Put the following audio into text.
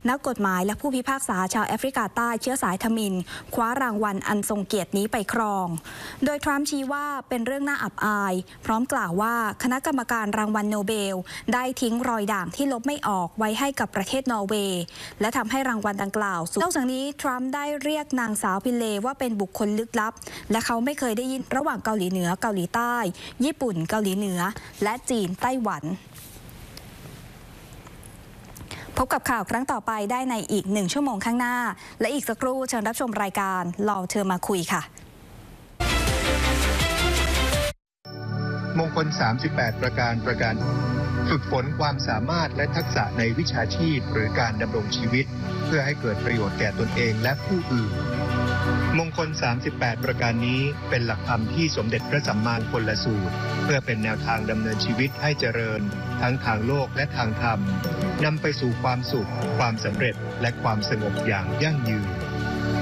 นักกฎหมายและผู้พิพากษาชาวแอฟริกาใต้เชื้อสายทมิฬคว้ารางวัลอันทรงเกียรตินี้ไปครองโดยทรัมป์ชี้ว่าเป็นเรื่องน่าอับอายพร้อมกล่าวว่าคณะกรรมการรางวัลโนเบลได้ทิ้งรอยด่างที่ลบไม่ออกไว้ให้กับประเทศนอร์เวย์และทำให้รางวัลดังกล่าวนอกจากนี้ทรัมป์ได้เรียกนางสาวพิเลว่าเป็นบุคคลลึกลับและเขาไม่เคยได้ยินระหว่างเกาหลีเหนือเกาหลีใต้ญี่ปุ่นเกาหลีเหนือและจีนไต้หวันพบกับข่าวครั้งต่อไปได้ในอีก1 ชั่วโมงข้างหน้าและอีกสักครู่เชิญรับชมรายการลองเชิญมาคุยค่ะมงคล38ประการฝึกฝนความสามารถและทักษะในวิชาชีพหรือการดำรงชีวิตเพื่อให้เกิดประโยชน์แก่ตนเองและผู้อื่นมงคล38ประการนี้เป็นหลักธรรมที่สมเด็จพระสัมมาสัมพุทธสูตรเพื่อเป็นแนวทางดำเนินชีวิตให้เจริญทั้งทางโลกและทางธรรมนำไปสู่ความสุขความสำเร็จและความสงบอย่างยั่งยืน